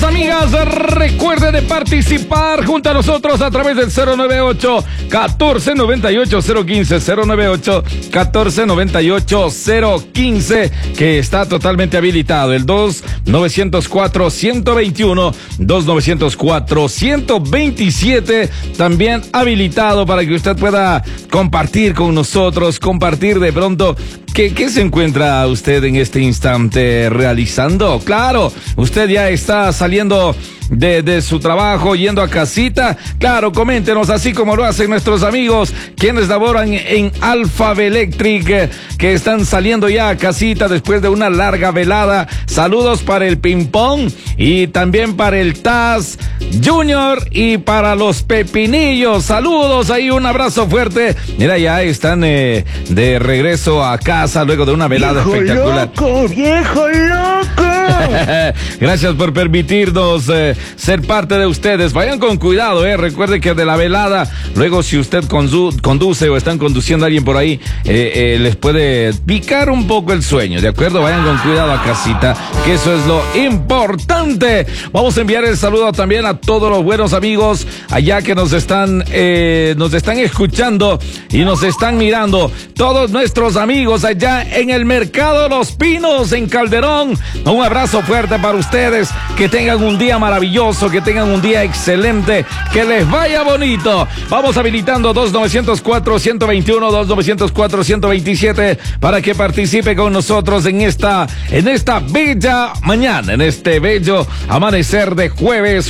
amigas, recuerde de participar junto a nosotros a través del 098-1498-015, 098-1498-015, que está totalmente habilitado. El 2-904-121, 2-904-127, también habilitado para que usted pueda compartir con nosotros, compartir de pronto. ¿Qué se encuentra usted en este instante realizando? Claro, usted ya está saliendo de su trabajo, yendo a casita. Claro, coméntenos así como lo hacen nuestros amigos quienes laboran en Alfa Electric, que están saliendo ya a casita después de una larga velada. Saludos para el Ping Pong y también para el Taz Junior y para los Pepinillos. Saludos ahí, un abrazo fuerte. Mira, ya están de regreso a casa luego de una velada espectacular. ¡Viejo loco! Gracias por permitirnos ser parte de ustedes. Vayan con cuidado, recuerde que de la velada, luego si usted conduce o están conduciendo a alguien por ahí, les puede picar un poco el sueño, ¿de acuerdo? Vayan con cuidado a casita, que eso es lo importante. Vamos a enviar el saludo también a todos los buenos amigos allá que nos están escuchando y nos están mirando. Todos nuestros amigos allá en el Mercado Los Pinos, en Calderón. Un abrazo fuerte para ustedes. Que tengan un día maravilloso, que tengan un día excelente, que les vaya bonito. Vamos habilitando 2-904-121, 2-904-127 para que participe con nosotros en esta bella mañana, en este bello amanecer de jueves,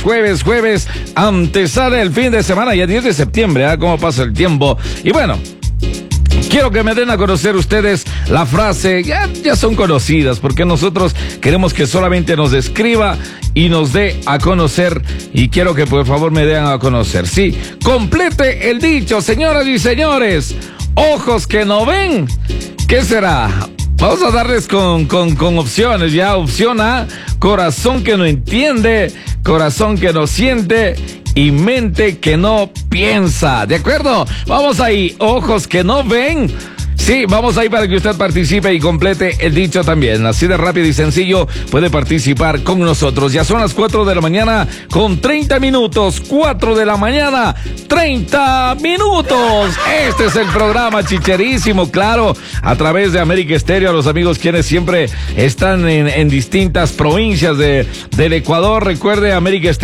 antesala el fin de semana, ya 10 de septiembre, ¿cómo pasa el tiempo? Y bueno, quiero que me den a conocer ustedes la frase, ya son conocidas, porque nosotros queremos que solamente nos escriba y nos dé a conocer, y quiero que por favor me den a conocer. Sí, complete el dicho, señoras y señores. Ojos que no ven, ¿qué será? Vamos a darles con opciones, ya. Opción A, corazón que no entiende, corazón que no siente y mente que no piensa. ¿De acuerdo? Vamos ahí, ojos que no ven. Sí, vamos ahí para que usted participe y complete el dicho también. Así de rápido y sencillo puede participar con nosotros. Ya son las 4 de la mañana con 30 minutos. 4 de la mañana, 30 minutos. Este es el programa Chicherísimo, claro, a través de América Estéreo. A los amigos quienes siempre están en distintas provincias del Ecuador. Recuerde, América Estéreo